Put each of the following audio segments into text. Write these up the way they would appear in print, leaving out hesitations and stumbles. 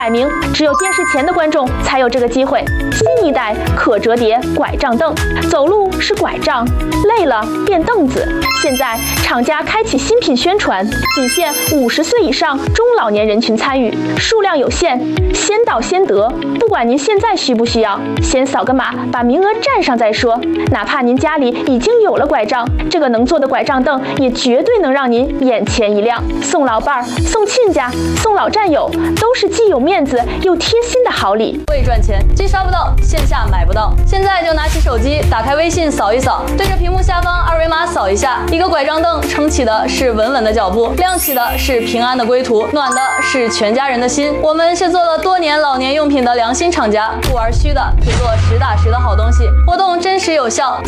摆明只有电视前的观众才有这个机会。新一代可折叠拐杖凳，走路是拐杖，累了变凳子。现在厂家开启新品宣传，仅限50岁以上中老年人群参与，数量有限，先到先得。不管您现在需不需要，先扫个码，把名额占上再说。哪怕您家里已经有了拐杖，这个能坐的拐杖凳也绝对能让您眼前一亮。送老伴儿、送亲家、送老战友，都是既有面子又贴心的好礼。 为赚钱，既刷不到，线下买不到。现在就拿起手机，打开微信扫一扫，对着屏幕下方二维码扫一下，一个拐杖凳撑起的是稳稳的脚步，亮起的是平安的归途，暖的是全家人的心。我们是做了多年老年用品的良心厂家，不玩虚的，只做实打实的好东西。活动真实有效。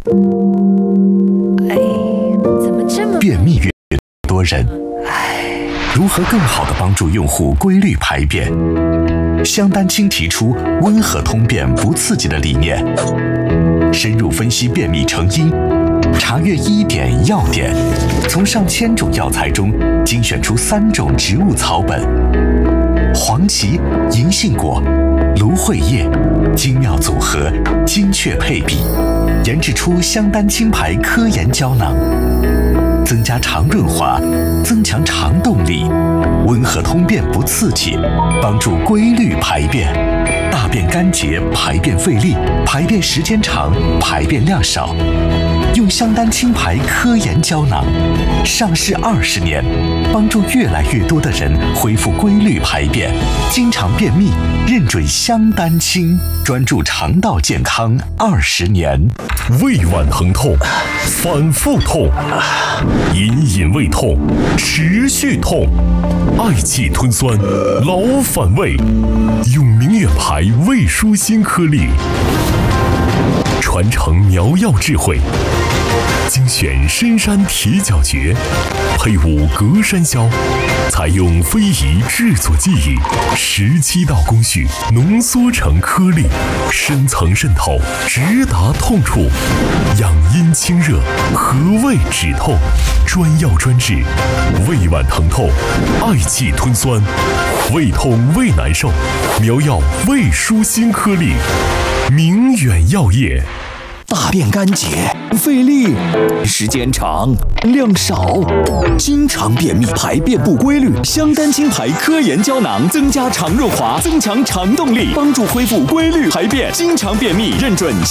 便秘越多人，如何更好地帮助用户规律排便？香丹青提出温和通便不刺激的理念，深入分析便秘成因，查阅医典药典，从上千种药材中精选出3种植物草本：黄芪、银杏果、芦荟叶，精妙组合，精确配比，研制出香丹青牌科研胶囊，增加肠润滑，增强肠动力，温和通便不刺激，帮助规律排便，大便干结，排便费力，排便时间长，排便量少。用香丹青牌科研胶囊，上市20年，帮助越来越多的人恢复规律排便，经常便秘，认准香丹青，专注肠道健康20年。 胃脘疼痛，反复痛，隐隐胃痛，持续痛，嗳气吞酸，老反胃，用明远牌胃舒心颗粒，传承苗药智慧，精选深山铁角蕨，配伍隔山椒，采用非遗制作技艺，17道工序浓缩成颗粒，深层渗透，直达痛处，养阴清热，和胃止痛，专药专治，胃脘疼痛，嗳气吞酸，胃痛胃难受，苗药胃舒心颗粒，明远药业。 大便干结，费力，时间长，量少，经常便秘，排便不规律。香丹青牌科研胶囊增加肠润滑，增强肠动力，帮助恢复规律排便。经常便秘，认准